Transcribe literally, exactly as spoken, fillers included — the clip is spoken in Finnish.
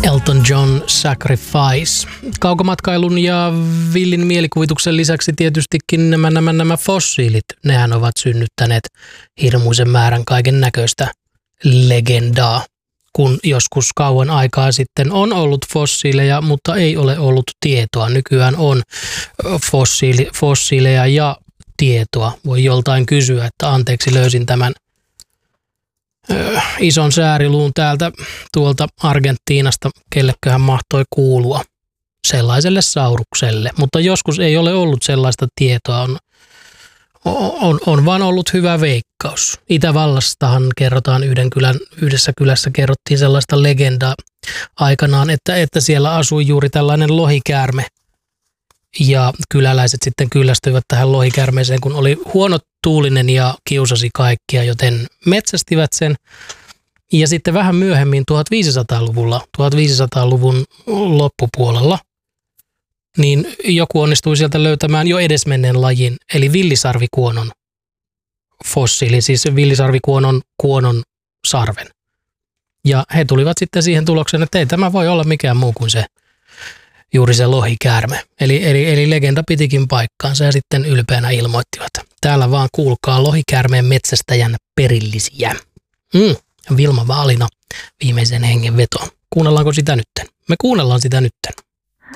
Elton John Sacrifice. Kaukomatkailun ja villin mielikuvituksen lisäksi tietystikin nämä, nämä, nämä fossiilit, nehän ovat synnyttäneet hirmuisen määrän kaiken näköistä legendaa. Kun joskus kauan aikaa sitten on ollut fossiileja, mutta ei ole ollut tietoa. Nykyään on fossiili, fossiileja ja tietoa. Voi joltain kysyä, että anteeksi löysin tämän ö, ison sääriluun täältä tuolta Argentiinasta, kelleköhän mahtoi kuulua sellaiselle saurukselle. Mutta joskus ei ole ollut sellaista tietoa, on, on, on vaan ollut hyvä veikkaus. Itävallastahan kerrotaan yhden kylän, yhdessä kylässä kerrottiin sellaista legendaa aikanaan, että, että siellä asui juuri tällainen lohikäärme. Ja kyläläiset sitten kyllästyivät tähän lohikäärmeeseen, kun oli huono tuulinen ja kiusasi kaikkia, joten metsästivät sen. Ja sitten vähän myöhemmin tuhatviisisataaluvulla, tuhatviisisataaluvun loppupuolella, niin joku onnistui sieltä löytämään jo edesmenneen lajin, eli villisarvikuonon fossiili, siis villisarvikuonon kuonon sarven. Ja he tulivat sitten siihen tulokseen, että ei tämä voi olla mikään muu kuin se juuri se lohikäärme. Eli, eli, eli legenda pitikin paikkaansa ja sitten ylpeänä ilmoittivat. Täällä vaan kuulkaa lohikäärmeen metsästäjän perillisiä. Mm, Vilma Vaalina viimeisen hengenveto. Kuunnellaanko sitä nytten? Me kuunnellaan sitä nytten.